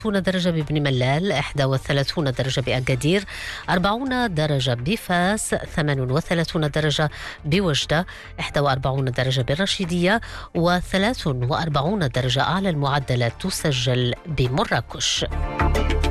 درجة ببن ملال، 31 درجة بأكادير، 40 درجة بفاس، 38 درجة بوجدة، 41 درجة بالرشيدية، و43 درجة أعلى المعدلات تسجل بمراكش.